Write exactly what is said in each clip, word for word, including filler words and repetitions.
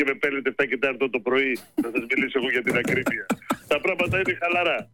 και με παίρνετε επτά και τέσσερα το πρωί να σας μιλήσω εγώ για την ακρίβεια. Τα πράγματα είναι χαλαρά.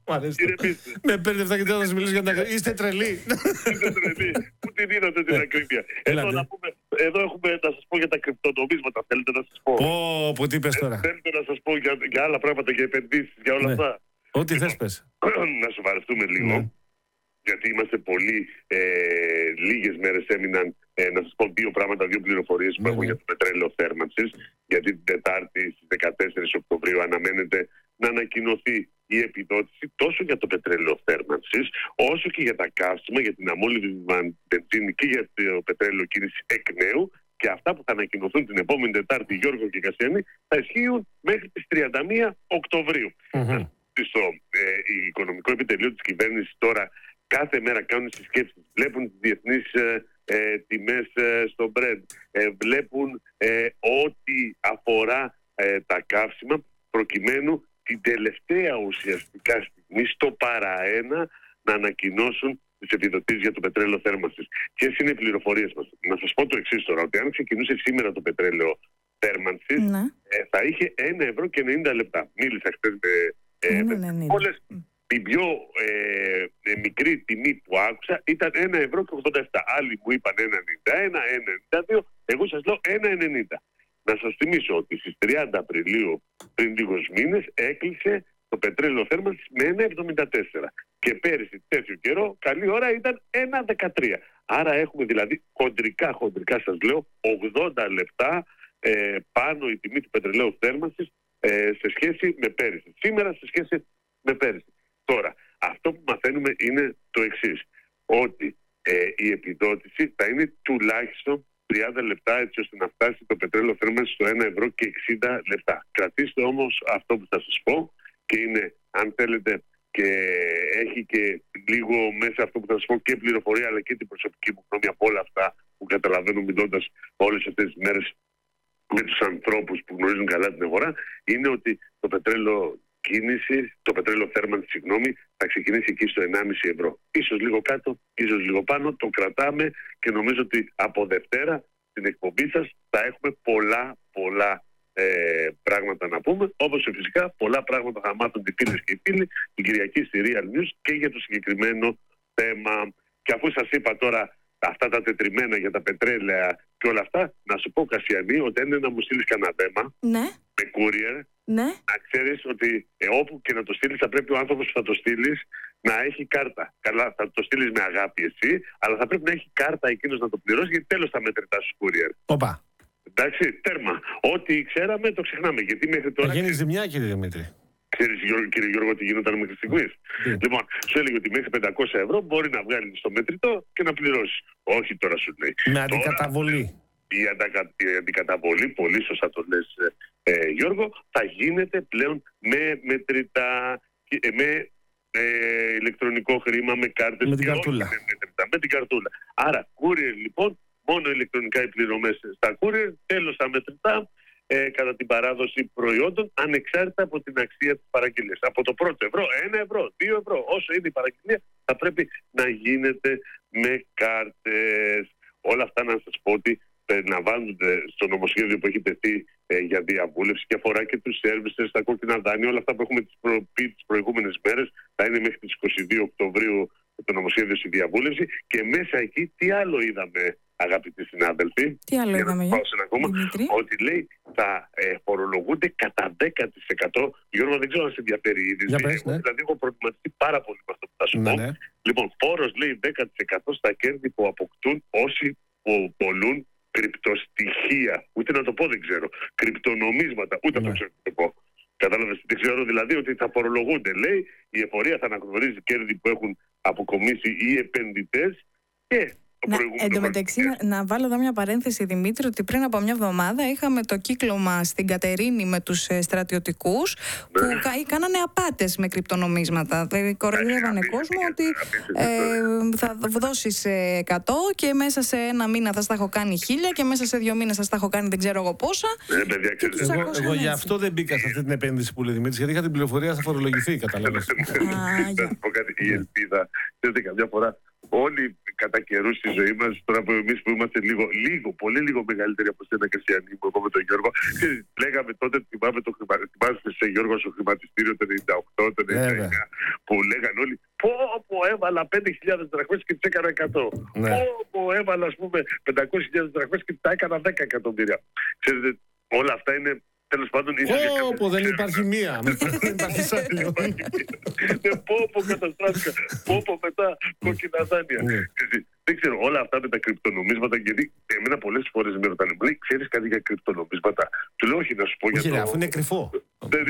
Με παίρνετε επτά και τέσσερα να σας μιλήσω για την ακρίβεια. Είστε τρελοί. Είστε τρελοί. Πού την είδατε την ακρίβεια. Εδώ, να πούμε, εδώ έχουμε να σας πω για τα κρυπτονομίσματα. Θέλετε να σας πω. Πω, πω, τι είπες τώρα. Θέλετε να σας πω για, για άλλα πράγματα, για επενδύσεις, για όλα ναι. αυτά. Ό,τι θες πες. Να σοβαρευτούμε λίγο. Ναι. Γιατί είμαστε πολύ ε, λίγες μέρες έμειναν ε, να σας πω δύο πράγματα, δύο πληροφορίες που ναι, έχω ναι. για το πετρέλαιο θέρμανσης. Γιατί την Τετάρτη στις δεκατέσσερις Οκτωβρίου αναμένεται να ανακοινωθεί η επιδότηση τόσο για το πετρέλαιο θέρμανσης όσο και για τα καύσιμα, για την αμόλυβη βενζίνη και για το πετρέλαιο κίνηση εκ νέου. Και αυτά που θα ανακοινωθούν την επόμενη Τετάρτη, Γιώργο και Κασιανή, θα ισχύουν μέχρι τις τριάντα μία Οκτωβρίου. Mm-hmm. Στο ε, οικονομικό επιτελείο της κυβέρνησης τώρα κάθε μέρα κάνουν συσκέψεις, βλέπουν τις διεθνείς ε, ε, τιμές ε, στο Brent, ε, βλέπουν ε, ό,τι αφορά ε, τα καύσιμα, προκειμένου την τελευταία ουσιαστικά στιγμή στο παραένα να ανακοινώσουν τις επιδοτήσεις για το πετρέλαιο θέρμανσης. Ποιες είναι οι πληροφορίες μας? Να σας πω το εξής τώρα, ότι αν ξεκινούσε σήμερα το πετρέλαιο θέρμανσης, ναι. ε, θα είχε ένα ευρώ και ενενήντα λεπτά. Μίλησα χθες με ε, ναι, ναι, ναι. όλες. Την πιο ε, ε, μικρή τιμή που άκουσα ήταν ένα ευρώ και ογδόντα επτά. Άλλοι μου είπαν ένα ενενήντα ένα, ένα ενενήντα δύο, εγώ σας λέω ένα ενενήντα. Να σας θυμίσω ότι στις τριάντα Απριλίου πριν λίγους μήνες έκλεισε το πετρέλαιο θέρμανσης με ένα εβδομήντα τέσσερα. Και πέρυσι τέτοιο καιρό, καλή ώρα, ήταν ένα δεκατρία. Άρα έχουμε δηλαδή χοντρικά, χοντρικά σας λέω, ογδόντα λεπτά ε, πάνω η τιμή του πετρελαίου θέρμανσης ε, σε σχέση με πέρυσι. Σήμερα σε σχέση με πέρυσι. Τώρα, αυτό που μαθαίνουμε είναι το εξής, ότι ε, η επιδότηση θα είναι τουλάχιστον τριάντα λεπτά έτσι ώστε να φτάσει το πετρέλαιο θέρμανσης στο ένα ευρώ και εξήντα λεπτά. Κρατήστε όμως αυτό που θα σας πω και είναι, αν θέλετε, και έχει και λίγο μέσα αυτό που θα σας πω και πληροφορία αλλά και την προσωπική μου γνώμη από όλα αυτά που καταλαβαίνω μιλώντας όλες αυτές τις μέρες με τους ανθρώπους που γνωρίζουν καλά την αγορά, είναι ότι το πετρέλαιο κίνηση, το πετρέλαιο θέρμανσης, συγγνώμη, θα ξεκινήσει εκεί στο ενάμιση ευρώ. Ίσως λίγο κάτω, ίσως λίγο πάνω, το κρατάμε και νομίζω ότι από Δευτέρα στην εκπομπή σας θα έχουμε πολλά πολλά ε, πράγματα να πούμε, όπως φυσικά πολλά πράγματα θα μάθουν οι φίλες και οι φίλοι την Κυριακή στη Real News και για το συγκεκριμένο θέμα. Και αφού σας είπα τώρα αυτά τα τετριμένα για τα πετρέλαια και όλα αυτά, να σου πω, Κασιανή, ότι είναι να μου στείλεις κανένα θέμα, ναι. με courier, ναι. να ξέρεις ότι ε, όπου και να το στείλεις θα πρέπει ο άνθρωπος που θα το στείλεις να έχει κάρτα. Καλά, θα το στείλεις με αγάπη εσύ, αλλά θα πρέπει να έχει κάρτα εκείνος να το πληρώσει, γιατί τέλος θα μετρητά στους courier. Οπα. Εντάξει, τέρμα. Ό,τι ξέραμε το ξεχνάμε. Γιατί μέχρι τώρα. Θα γίνει ζημιά, κύριε Δημήτρη. Ξέρεις, κύριε Γιώργο, τι γινόταν μέχρι στιγμής. Mm. Λοιπόν, σου έλεγε ότι μέχρι πεντακόσια ευρώ μπορεί να βγάλει στο μετρητό και να πληρώσει. Όχι τώρα, σου λέει. Με αντικαταβολή. Η, αντακα... η αντικαταβολή, πολύ σωστά το λες, ε, Γιώργο, θα γίνεται πλέον με μετρητά, με ε, ηλεκτρονικό χρήμα, με κάρτες. Με την καρτούλα. Με, μετρητά, με την καρτούλα. Άρα, courier λοιπόν, μόνο ηλεκτρονικά οι πληρωμές στα courier, τέλος τα μετρητά, ε, κατά την παράδοση προϊόντων, ανεξάρτητα από την αξία της παραγγελίας. Από το πρώτο ευρώ, ένα ευρώ, δύο ευρώ, όσο είναι η παραγγελία, θα πρέπει να γίνεται με κάρτες. Όλα αυτά να σας πω ότι περιλαμβάνονται στο νομοσχέδιο που έχει τεθεί ε, για διαβούλευση και αφορά και τους σέρβισες, τα κόκκινα δάνεια, όλα αυτά που έχουμε προ... πει τις προηγούμενες μέρες, θα είναι μέχρι τις είκοσι δύο Οκτωβρίου το νομοσχέδιο στη διαβούλευση. Και μέσα εκεί τι άλλο είδαμε, αγαπητοί συνάδελφοι, τι άλλο για είδαμε, να πάω σε ένα ακόμα, Δημήτρη? ότι λέει θα ε, φορολογούνται κατά δέκα τοις εκατό. Γιώργο, δεν ξέρω αν σε ενδιαφέρει η είδηση. Ναι. Δηλαδή έχω προβληματιστεί πάρα πολύ με αυτό που θα σου ναι, πω. ναι. Λοιπόν, φόρος λέει δέκα τοις εκατό στα κέρδη που αποκτούν όσοι που πολλούν κρυπτοστοιχεία. Ούτε να το πω δεν ξέρω. Κρυπτονομίσματα, ούτε ναι. το ξέρω να το πω. Κατάλαβες, δεν ξέρω δηλαδή ότι θα φορολογούνται. Λέει η εφορία θα αναγνωρίζει κέρδη που έχουν αποκομίσει οι επενδυτές και Να, εν τω μεταξύ, να, να βάλω εδώ μια παρένθεση, Δημήτρη, ότι πριν από μια εβδομάδα είχαμε το κύκλωμα στην Κατερίνη με τους ε, στρατιωτικούς που ναι. κα, κάνανε απάτες με κρυπτονομίσματα. Δηλαδή, κοροϊδεύανε κόσμο ότι ε, θα δώσεις εκατό και μέσα σε ένα μήνα θα στα έχω κάνει χίλια και μέσα σε δύο μήνες θα στα έχω κάνει δεν ξέρω εγώ πόσα. Ε, παιδιά, και τους εγώ, εγώ γι' αυτό δεν μπήκα σε αυτή την επένδυση που λέει Δημήτρης, γιατί είχα την πληροφορία θα φορολογηθεί, καταλαβαίνετε. Θα πω κάτι, η ελπίδα, ξέρετε, καμιά φορά όλοι κατά καιρού στη ζωή μας, τώρα που εμείς που είμαστε λίγο, λίγο, πολύ λίγο μεγαλύτεροι από σένα, Κριστιανή μου, εγώ με τον Γιώργο, λέγαμε τότε, θυμάμαι το χρηματιστήριο, σε Γιώργο, στο χρηματιστήριο το ενενήντα οκτώ, το ενενήντα εννιά, που λέγαν όλοι, πω, πω, έβαλα πέντε χιλιάδες δραχμές και τις έκανα εκατό. Ναι. Πω, πω, έβαλα, ας πούμε, πεντακόσιες χιλιάδες δραχμές και τα έκανα δέκα εκατομμύρια. Ξέρετε, όλα αυτά είναι. Τέλος πάντων, Πω, δεν υπάρχει μία. Δεν υπάρχει άλλο. Πω, πω, καταστράφηκα. Πω, πω, μετά κόκκινα δάνεια. Δεν ξέρω, όλα αυτά με τα κρυπτονομίσματα, γιατί εμένα πολλές φορές με ρωτάνε, μου λέει, ξέρεις κάτι για κρυπτονομίσματα? Του λέω, όχι, να σου πω για το. Αφού είναι κρυφό. Δεν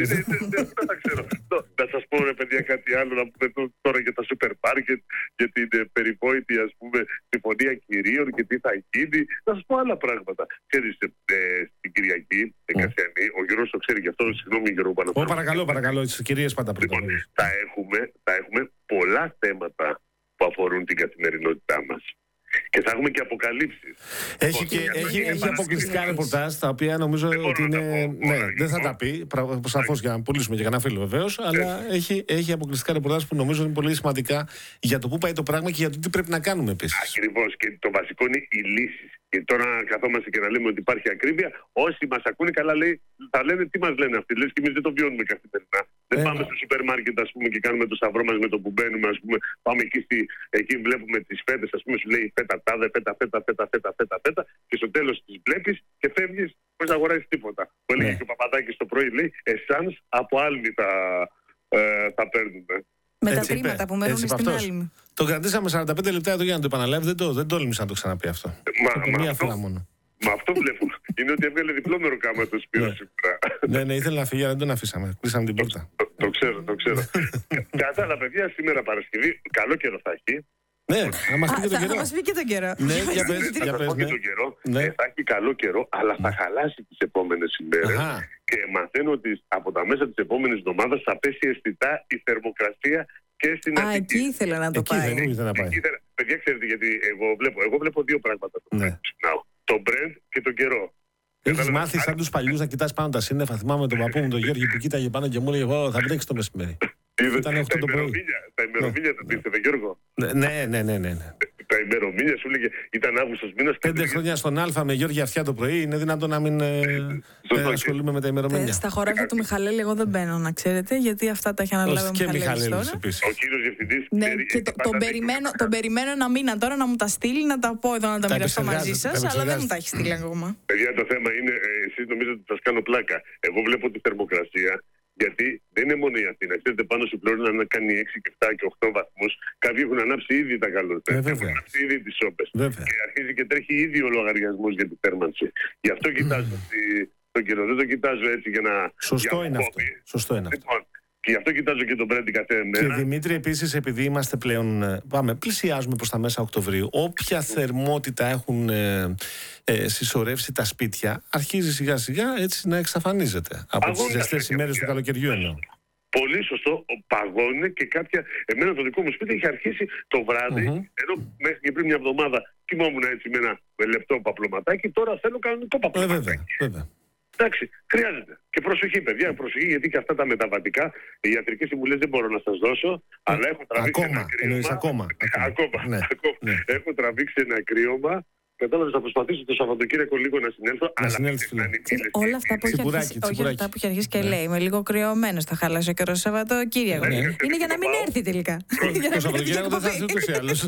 τα ξέρω. Να σας πω, ρε παιδιά, κάτι άλλο, να πούμε τώρα για τα σούπερ μάρκετ, για την περιβόητη, ας πούμε, συμφωνία κυρίων και τι θα γίνει. Να σας πω άλλα πράγματα. Ξέρεις, στην Κυριακή, Κασιανή, ο Γιώργος το ξέρει, γι' αυτό συγγνώμη, Γιώργο Παναθηναϊκό. Παρακαλώ, παρακαλώ, τις κυρίες πάντα πρώτα. Λοιπόν, θα έχουμε, θα έχουμε πολλά θέματα που αφορούν την καθημερινότητά μας. Και θα έχουμε και αποκαλύψεις. Έχει, και, έχει, έχει αποκλειστικά ρεπορτάζ, τα οποία νομίζω ότι είναι. Ναι, δεν θα τα πει, σαφώς για να πουλήσουμε και κανένα φίλο βεβαίως, αλλά έχει, έχει αποκλειστικά ρεπορτάζ που νομίζω είναι πολύ σημαντικά για το πού πάει το πράγμα και για το τι πρέπει να κάνουμε επίσης. Ακριβώς. Και το βασικό είναι οι λύσεις. Και τώρα καθόμαστε και να λέμε ότι υπάρχει ακρίβεια. Όσοι μας ακούνε, καλά λέει, θα λένε τι μας λένε αυτοί. Λες και εμείς δεν το βιώνουμε καθημερινά. Δεν πάμε στο σούπερ μάρκετ, ας πούμε, και κάνουμε το σταυρό μας με το που μπαίνουμε, ας πούμε. Πάμε εκεί, στη, εκεί βλέπουμε τις φέτες, ας πούμε, σου λέει φέτα τάδε, φέτα, φέτα, φέτα, φέτα, φέτα, φέτα. Και στο τέλος τις βλέπεις και φεύγεις χωρίς να αγοράσεις τίποτα. Που έλεγε και ο Παπαδάκης το πρωί, λέει, εσάνς από άλμη θα, ε, θα παίρνουμε. Με τα τρίματα που μένουν στην άλμη. Το κρατήσαμε σαράντα πέντε λεπτά εδώ για να το επαναλάβει, δεν το, δεν τόλμησα να το ξαναπεί αυτό. Μα, μία αυτό, φορά μόνο. Μα αυτό βλέπω. Είναι ότι έβγαλε διπλό μεροκάμα το Σπύρο σήμερα. Ναι, ναι, ήθελε να φύγει, αλλά δεν τον αφήσαμε. Κλείσαμε την πόρτα. Το, το, το ξέρω, το ξέρω. Κατά τα παιδιά, σήμερα Παρασκευή, καλό καιρό θα έχει. Ναι, να μας πει και τον καιρό. Θα μας πει και τον καιρό. Ναι, για πες, για πες, ναι. τον καιρό. Ναι. Ε, θα έχει καλό καιρό, αλλά θα χαλάσει τις επόμενες ημέρες. Και μαθαίνω ότι από τα μέσα της επόμενης εβδομάδας θα πέσει αισθητά η θερμοκρασία και στην Αττική. Α, εκεί ήθελα να το εκεί πάει. Δεν ήθελα να πάει. Ήθελα, παιδιά, ξέρετε, γιατί εγώ βλέπω, εγώ βλέπω δύο πράγματα. Ναι. Το Brent και τον καιρό. Έχεις μάθει σαν τους παλιούς να κοιτάς πάνω τα σύννεφα. Θυμάμαι τον παππού μου, τον Γιώργη, που κοίταγε πάνω και μου έλεγε: εγώ θα βρέξει το μεσημέρι. Ήταν οκτώ το πρωί. Τα ημερομήνια τα πίστευε, Γιώργο. Ναι, ναι, ναι, ναι. Τα ημερομήνια σου έλεγε ήταν Αύγουστος μήνας. Πέντε χρόνια στον Α με Γιώργη Αυτιά το πρωί, είναι δυνατόν να μην ε, ε, ασχολούμαι με τα ημερομήνια. Στα χωράφια του Μιχαλέλη, εγώ δεν μπαίνω, να ξέρετε, γιατί αυτά τα έχει αναλάβει ο Μιχαλέλης τώρα. Ο κύριος διευθυντής. Ναι, και το, τον, περιμένω, τον περιμένω ένα μήνα τώρα να μου τα στείλει, να τα πω εδώ, να τα μοιραστώ μαζί σας, αλλά δεν μου τα έχει στείλει ακόμα. Παιδιά, το θέμα είναι, εσείς νομίζετε ότι σας κάνω πλάκα. Εγώ βλέπω τη θερμοκρασία. Γιατί δεν είναι μόνο η Αθήνα. Ξέρετε, πάνω στην Φλόρινα να κάνει έξι και επτά και οκτώ βαθμούς. Κάποιοι έχουν ανάψει ήδη τα καλοριφέρα. Έχουν ανάψει ήδη τις σόπες. Και αρχίζει και τρέχει ήδη ο λογαριασμός για τη θέρμανση. Γι' αυτό κοιτάζω τον καιρό. Δεν το κοιτάζω έτσι για να. Σωστό είναι αυτό. Σωστό είναι αυτό. Λοιπόν, και γι' αυτό κοιτάζω και τον Brent κάθε μέρα. Και Δημήτρη, επίσης, επειδή είμαστε πλέον. Πάμε, πλησιάζουμε προς τα μέσα Οκτωβρίου. Όποια θερμότητα έχουν ε, ε, συσσωρεύσει τα σπίτια, αρχίζει σιγά σιγά έτσι να εξαφανίζεται. Από τις ζεστές ημέρες του καλοκαιριού εννοώ. Πολύ σωστό, παγώνει και κάποια. Εμένα το δικό μου σπίτι έχει αρχίσει το βράδυ, mm-hmm. ενώ μέχρι και πριν μια εβδομάδα κοιμόμουν έτσι με ένα λεπτό παπλωματάκι, τώρα θέλω κανονικό παπλωματάκι. Ε, βέβαια, βέβαια. Εντάξει, χρειάζεται. Και προσοχή, παιδιά, προσοχή, γιατί και αυτά τα μεταβατικά, οι ιατρικές συμβουλές δεν μπορώ να σας δώσω, ε, αλλά έχω τραβήξει ακόμα, ένα κρύωμα. Ακόμα, ακόμα. ακόμα, ναι, ακόμα. Ναι. Έχω τραβήξει ένα κρύωμα. Κατάλαβες, θα προσπαθήσω το Σαββατοκύριακο λίγο να συνέλθω. Να αλλά συνέλθεις, φίλε. Όλα αυτά που έχει αρχίσει, όχι αυτά που έχει αρχίσει και λέει, είμαι λίγο κρυωμένος, θα χαλάσει ο καιρός το Σαββατοκύριακο. Ναι. Είναι για να μην έρθει τελικά. Το Σαββατοκύριακο δεν θα έρθει ούτως ή άλλως.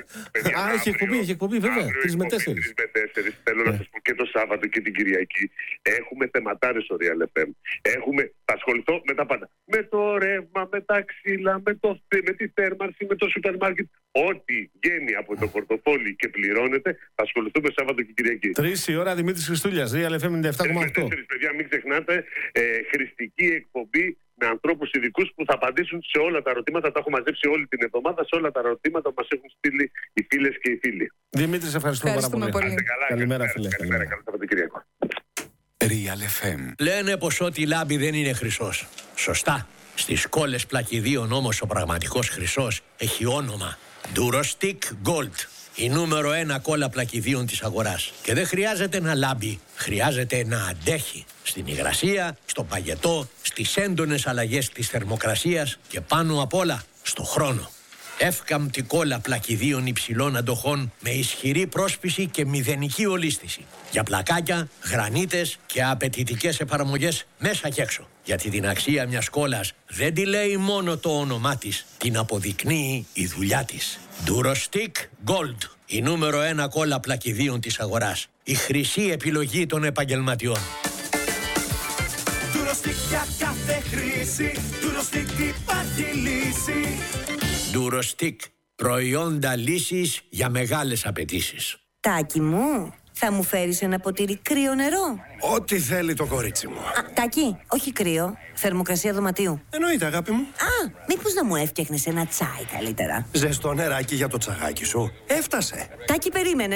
Α, έχει εκπομπή, έχει εκπομπή, βέβαια. Τρεις με τέσσερις. Θέλω να σας πω και το Σάββατο και την Κυριακή. Έχουμε θεματάρες στο Real εφ εμ. Έχουμε, θα ασχοληθώ με τα πάντα. Με το ρεύμα, με τα ξύλα, με, το, με τη θέρμανση, με το σούπερ μάρκετ. Ό,τι βγαίνει από το πορτοφόλι και πληρώνεται, θα ασχοληθούμε Σάββατο και Κυριακή. Τρεις η ώρα, Δημήτρης Χριστούλιας, Real εφ εμ ενενήντα επτά κόμμα οκτώ. Παιδιά, μην ξεχνάτε, ε, χρηστική εκπομπή με ανθρώπους ειδικούς που θα απαντήσουν σε όλα τα ερωτήματα. Τα έχω μαζέψει όλη την εβδομάδα σε όλα τα ερωτήματα που μας έχουν στείλει οι φίλες και οι φίλοι. Δημήτρη, ευχαριστούμε, ευχαριστούμε πάρα πολύ. πολύ. Καλά, καλημέρα, καλημέρα, φίλε. καλημέρα, καλό Σαββατοκύριακο. Real εφ εμ. Λένε πως ό,τι λάμπει δεν είναι χρυσός. Σωστά. Στις κόλλες πλακιδίων όμως ο πραγματικός χρυσός έχει όνομα. Durostic Gold. Η νούμερο ένα κόλλα πλακιδίων της αγοράς. Και δεν χρειάζεται να λάμπει, χρειάζεται να αντέχει. Στην υγρασία, στο παγετό, στις έντονες αλλαγές της θερμοκρασίας και πάνω απ' όλα στο χρόνο. Εύκαμπτη κόλλα πλακιδίων υψηλών αντοχών με ισχυρή πρόσπιση και μηδενική ολίσθηση. Για πλακάκια, γρανίτες και απαιτητικές εφαρμογές μέσα και έξω. Γιατί την αξία μιας κόλλας δεν τη λέει μόνο το όνομά της, την αποδεικνύει η δουλειά της. Durostick Gold, η νούμερο ένα κόλλα πλακιδίων της αγοράς. Η χρυσή επιλογή των επαγγελματιών. Durostick για κάθε χρήση, Durostick υπάρχει λύση. Durostick, προϊόντα λύσης για μεγάλες απαιτήσεις. Τάκη μου, θα μου φέρεις ένα ποτήρι κρύο νερό? Ό,τι θέλει το κορίτσι μου. Α, Τάκη, όχι κρύο, θερμοκρασία δωματίου. Εννοείται, αγάπη μου. Α, μήπως να μου έφτιαχνες ένα τσάι καλύτερα? Ζεστό νεράκι για το τσαγάκι σου. Έφτασε. Τάκη, περίμενε.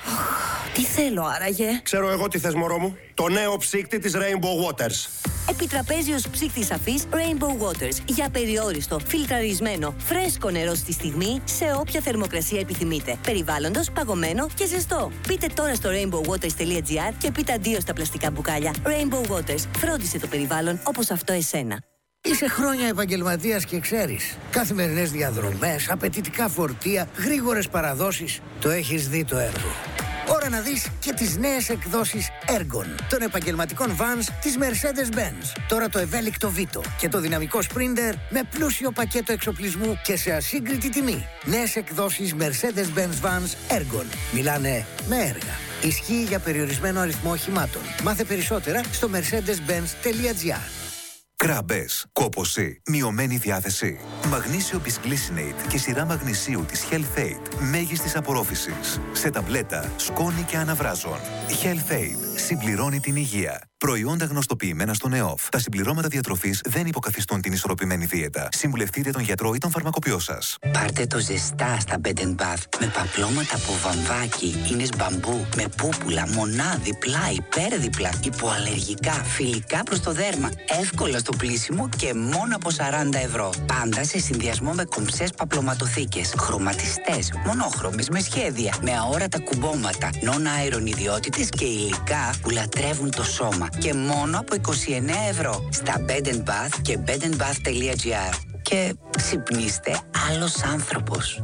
Τι θέλω άραγε? Ξέρω εγώ τι θες, μωρό μου. Το νέο ψύκτη της Rainbow Waters. Επιτραπέζιος ψύκτης αφής Rainbow Waters. Για περιόριστο, φιλτραρισμένο, φρέσκο νερό στη στιγμή, σε όποια θερμοκρασία επιθυμείτε. Περιβάλλοντος, παγωμένο και ζεστό. Μπείτε τώρα στο rainbow waters τελεία gr και πείτε αντίο στα πλαστικά μπουκάλια. Rainbow Waters. Φρόντισε το περιβάλλον όπως αυτό εσένα. Είσαι χρόνια επαγγελματίας και ξέρεις. Καθημερινές διαδρομές, απαιτητικά φορτία, γρήγορες παραδόσεις. Το έχεις δει το έργο. Ώρα να δεις και τις νέες εκδόσεις Ergon των επαγγελματικών vans της Mercedes-Benz. Τώρα το ευέλικτο Vito και το δυναμικό Sprinter με πλούσιο πακέτο εξοπλισμού και σε ασύγκριτη τιμή. Νέες εκδόσεις Mercedes-Benz vans Ergon. Μιλάνε με έργα. Ισχύει για περιορισμένο αριθμό οχημάτων. Μάθε περισσότερα στο mercedes benz τελεία gr. Κράμπες, κόπωση, μειωμένη διάθεση. Μαγνήσιο Bisglycinate και σειρά μαγνησίου της Health Aid μέγιστης απορρόφησης. Σε ταμπλέτα, σκόνη και αναβράζων. Health Aid συμπληρώνει την υγεία. Προϊόντα γνωστοποιημένα στον ΕΟΦ. Τα συμπληρώματα διατροφής δεν υποκαθιστούν την ισορροπημένη δίαιτα. Συμβουλευτείτε τον γιατρό ή τον φαρμακοποιό σας. Πάρτε το ζεστά στα Bed and Bath με παπλώματα από βαμβάκι, ίνες μπαμπού, με πούπουλα, μονάδι, πλάι, υπέρδιπλα, υποαλλεργικά, φιλικά προς το δέρμα, εύκολα στο πλήσιμο και μόνο από σαράντα ευρώ. Πάντα σε συνδυασμό με κομψές παπλωματοθήκες, χρωματιστές, μονόχρωμες με σχέδια, με αόρατα κουμπώματα, non-iron ιδιότητες και υλικά που λατρεύουν το σώμα. Και μόνο από είκοσι εννέα ευρώ στα Bed and Bath και bed and bath τελεία gr. Και ξυπνήστε άλλος άνθρωπος.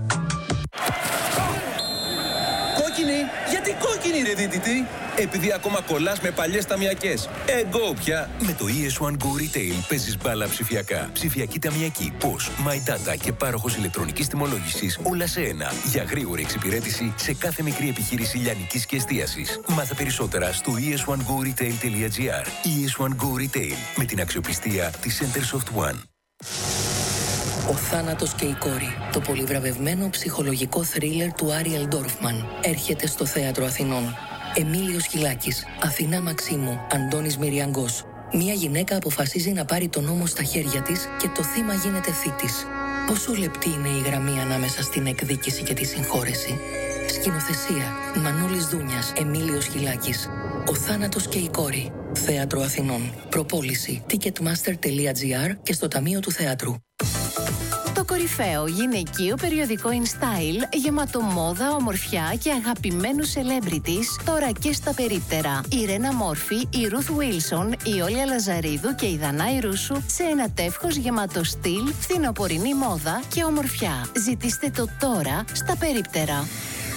Κόκκινη! Γιατί κόκκινη ρε δίδυτη? Επειδή ακόμα κολλάς με παλιές ταμιακές. Εγώ πια! Με το ι ες ουάν Go Retail παίζεις μπάλα ψηφιακά. Ψηφιακή ταμιακή, Posh, My Data και πάροχος ηλεκτρονικής τιμολόγησης όλα σε ένα. Για γρήγορη εξυπηρέτηση σε κάθε μικρή επιχείρηση λιανικής και εστίασης. Μάθε περισσότερα στο ι ες ουάν go retail τελεία gr. ι ες ουάν Go Retail με την αξιοπιστία της Centersoft One. Ο θάνατος και η κόρη. Το πολυβραβευμένο ψυχολογικό θρίλερ του Άριελ Ντόρφμαν έρχεται στο Θέατρο Αθηνών. Εμίλιος Χιλάκης, Αθηνά Μαξίμου, Αντώνης Μυριαγκός. Μία γυναίκα αποφασίζει να πάρει τον νόμο στα χέρια της και το θύμα γίνεται θήτης. Πόσο λεπτή είναι η γραμμή ανάμεσα στην εκδίκηση και τη συγχώρεση. Σκηνοθεσία, Μανώλης Δούνιας, Εμίλιος Χιλάκης. Ο θάνατος και η κόρη. Θέατρο Αθηνών. Προπόληση ticketmaster τελεία gr και στο Ταμείο του Θεάτρου. Το κορυφαίο γυναικείο περιοδικό InStyle, γεμάτο μόδα, ομορφιά και αγαπημένους celebrities, τώρα και στα περίπτερα. Η Ρένα Μόρφη, η Ruth Wilson, η Όλια Λαζαρίδου και η Δανάη Ρούσου σε ένα τεύχος γεμάτο στυλ, φθινοπορεινή μόδα και ομορφιά. Ζητήστε το τώρα στα περίπτερα.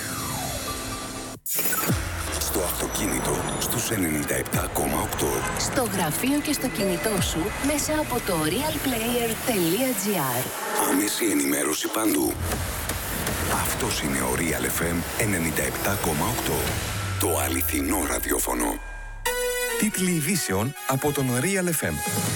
Στο αυτοκίνητο στους ενενήντα επτά κόμμα οκτώ. Στο γραφείο και στο κινητό σου μέσα από το realplayer τελεία gr. Άμεση ενημέρωση παντού. Αυτός είναι ο Real εφ εμ ενενήντα επτά κόμμα οκτώ. Το αληθινό ραδιόφωνο. Τίτλοι ειδήσεων από τον Real εφ εμ.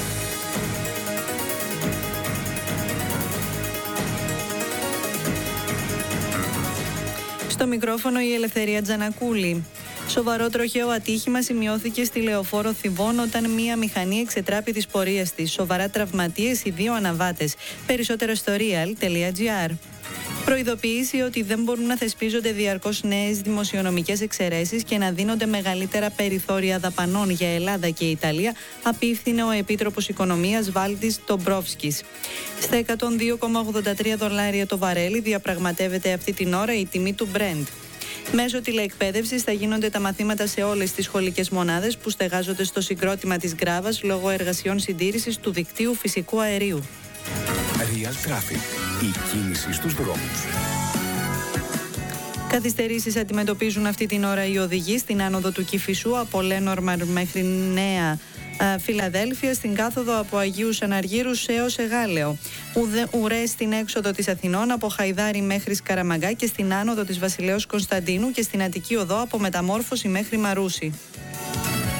Στο μικρόφωνο η Ελευθερία Τζανακούλη. Σοβαρό τροχαίο ατύχημα σημειώθηκε στη Λεωφόρο Θηβών όταν μία μηχανή εξετράπη τις πορείες της. Σοβαρά τραυματίες οι δύο αναβάτες. Περισσότερο στο real τελεία gr. Προειδοποίηση ότι δεν μπορούν να θεσπίζονται διαρκώς νέες δημοσιονομικές εξαιρέσεις και να δίνονται μεγαλύτερα περιθώρια δαπανών για Ελλάδα και Ιταλία, απίφθινε ο Επίτροπος Οικονομίας Βάλτης Ντομπρόφσκης. Στα εκατόν δύο κόμμα ογδόντα τρία δολάρια το βαρέλι διαπραγματεύεται αυτή την ώρα η τιμή του Brent. Μέσω τηλεεκπαίδευσης θα γίνονται τα μαθήματα σε όλες τις σχολικές μονάδες που στεγάζονται στο συγκρότημα της Γκράβας λόγω εργασιών συντήρησης του δικτύου φυσικού αερίου. Real Traffic. Η κίνηση στους δρόμους. Καθυστερήσεις αντιμετωπίζουν αυτή την ώρα οι οδηγοί στην άνοδο του Κηφισού από Λένορμαν μέχρι Νέα Φιλαδέλφια, στην κάθοδο από Αγίους Αναργύρους έως Εγάλεο. Ουρές στην έξοδο της Αθηνών από Χαϊδάρι μέχρι Σκαραμαγκά και στην άνοδο της Βασιλέως Κωνσταντίνου και στην Αττική Οδό από Μεταμόρφωση μέχρι Μαρούσι.